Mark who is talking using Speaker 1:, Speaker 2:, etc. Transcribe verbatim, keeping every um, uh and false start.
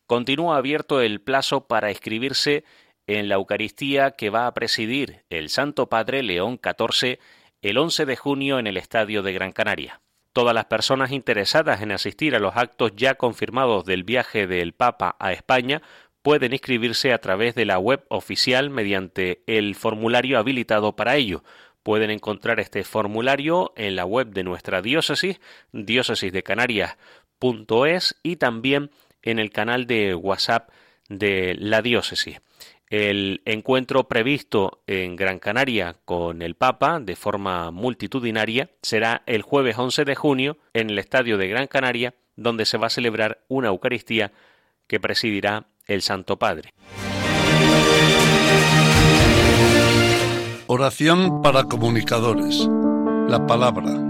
Speaker 1: Continúa abierto el plazo para inscribirse en la Eucaristía que va a presidir el Santo Padre León catorce el once de junio en el Estadio de Gran Canaria. Todas las personas interesadas en asistir a los actos ya confirmados del viaje del Papa a España pueden inscribirse a través de la web oficial mediante el formulario habilitado para ello. Pueden encontrar este formulario en la web de nuestra diócesis, diócesis de canarias punto es, y también en el canal de WhatsApp de la diócesis. El encuentro previsto en Gran Canaria con el Papa de forma multitudinaria será el jueves once de junio en el Estadio de Gran Canaria, donde se va a celebrar una Eucaristía que presidirá el Santo Padre.
Speaker 2: Oración para comunicadores. La palabra.